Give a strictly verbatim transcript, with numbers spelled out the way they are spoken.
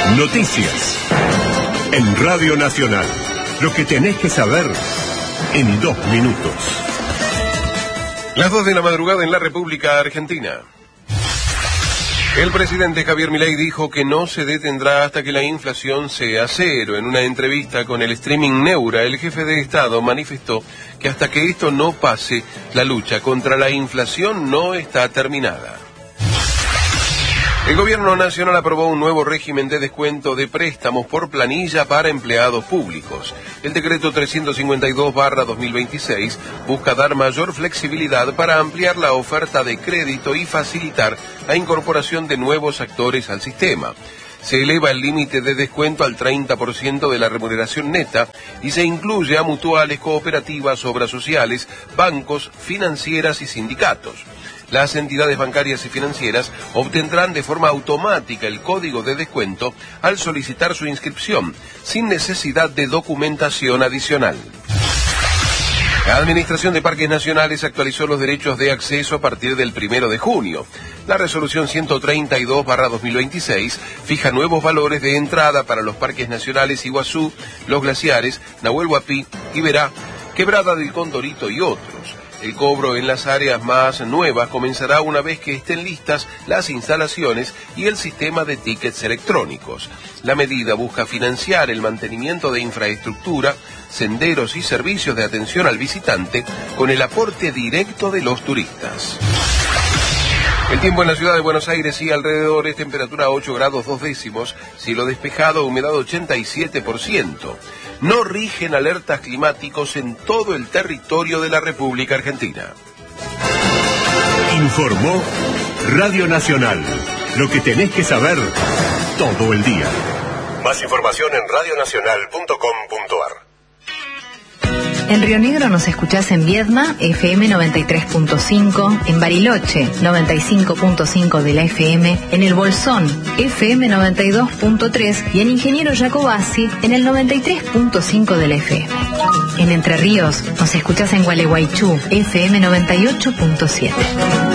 Noticias. En Radio Nacional. Lo que tenés que saber en dos minutos. Las dos de la madrugada en la República Argentina. El presidente Javier Milei dijo que no se detendrá hasta que la inflación sea cero. En una entrevista con el streaming Neura, el jefe de Estado manifestó que hasta que esto no pase, la lucha contra la inflación no está terminada. El Gobierno Nacional aprobó un nuevo régimen de descuento de préstamos por planilla para empleados públicos. El decreto trescientos cincuenta y dos barra dos mil veintiséis busca dar mayor flexibilidad para ampliar la oferta de crédito y facilitar la incorporación de nuevos actores al sistema. Se eleva el límite de descuento al treinta por ciento de la remuneración neta y se incluye a mutuales, cooperativas, obras sociales, bancos, financieras y sindicatos. Las entidades bancarias y financieras obtendrán de forma automática el código de descuento al solicitar su inscripción, sin necesidad de documentación adicional. La Administración de Parques Nacionales actualizó los derechos de acceso a partir del primero de junio. La resolución ciento treinta y dos barra dos mil veintiséis fija nuevos valores de entrada para los parques nacionales Iguazú, Los Glaciares, Nahuel Huapi, Iberá, Quebrada del Condorito y otros. El cobro en las áreas más nuevas comenzará una vez que estén listas las instalaciones y el sistema de tickets electrónicos. La medida busca financiar el mantenimiento de infraestructura, senderos y servicios de atención al visitante con el aporte directo de los turistas. El tiempo en la ciudad de Buenos Aires y alrededores, temperatura ocho grados dos décimos, cielo despejado, humedad ochenta y siete por ciento. No rigen alertas climáticos en todo el territorio de la República Argentina. Informó Radio Nacional. Lo que tenés que saber todo el día. Más información en radio nacional punto com punto ar. En Río Negro nos escuchás en Viedma, F M noventa y tres punto cinco, en Bariloche, noventa y cinco punto cinco de la F M, en El Bolsón, F M noventa y dos punto tres y en Ingeniero Jacobasi, en el noventa y tres punto cinco de la F M. En Entre Ríos nos escuchás en Gualeguaychú, F M noventa y ocho punto siete.